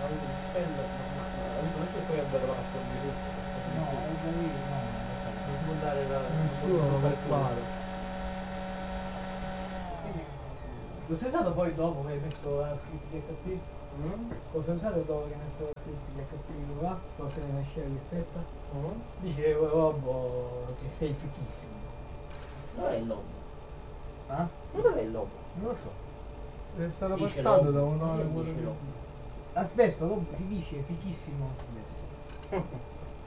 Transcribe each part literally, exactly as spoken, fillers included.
avete spello, ma non è che poi andare la password di tutto. No, no, no. Non si può dare la... Nessuno lo può fare. Lo sei usato poi dopo che hai messo la script di H P? Mm? Lo sei usato dopo che hai messo la script di H P là? Dopo che ne esce la stretta? Mm? Dicevo, Robbo, che sei fichissimo. Dove è il lobo? Ah? Dove è il lobo? Non lo so. È stato Dice passato lobo. da un'ora Che pure dice di lobo? più. Asbesto, Robbo si dice fichissimo asbesto.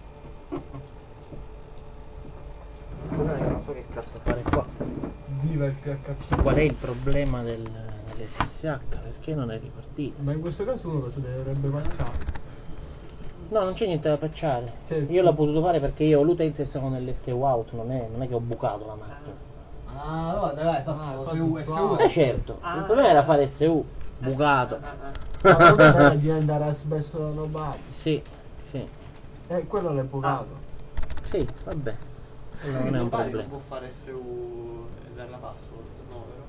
Non so che cazzo fare qua. Viva il P H P. Qual è il problema del, dell'S S H? Perché non è ripartito? Ma in questo caso uno cosa dovrebbe facciare? No, non c'è niente da patchare. Certo. Io l'ho potuto fare perché io ho l'utenza e sono nell'S U out, non è, non è che ho bucato la macchina. Ah, allora dai, Ah, fatto fatto S U, il S U. suo. Eh certo, il problema era fare S U, bucato. Ma il problema era di andare a sbesto da nobody. Sì, sì, E quello l'hai bucato. sì, vabbè. Quello non è un problema. Non può fare S U e dare la password, no, vero?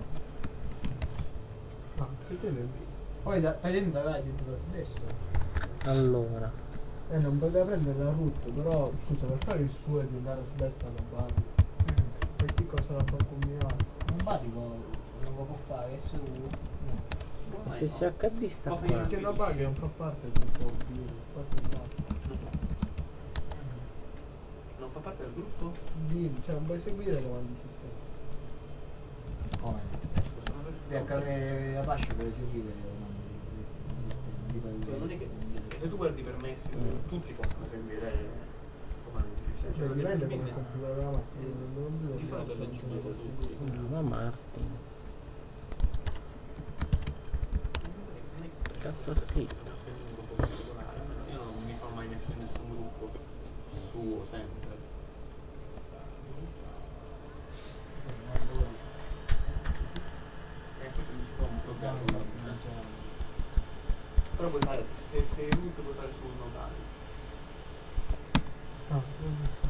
No, che te devi? Poi da, stai dentro dai, dentro asbesto. Allora, Eh, non poteva prendere la root, però scusa, per fare il suo e di andare a sbesto da nobody. E che cosa la fa combinare? Un batico non lo può fare S U. No. S S H D sta Può qua. finire Perché nobody non fa parte del tuo video, parte di Non fa parte del gruppo? Dio, cioè non puoi seguire comandi di sistema. Come? Scusa, non Per accadere Apache per eseguire il sistema, tipo il non è che sistema. se tu guardi i permessi, tutti possono seguire comandi di Cioè, sistema. dipende come configurare la macchina, non vedo Di solito è leggibile da tutti. Ma Martin, cazzo ha scritto? Io non mi sono mai messo in nessun gruppo suo sempre. Eh, questo non si può un programma. Però puoi fare, se sei root puoi fare sul notare. Ah,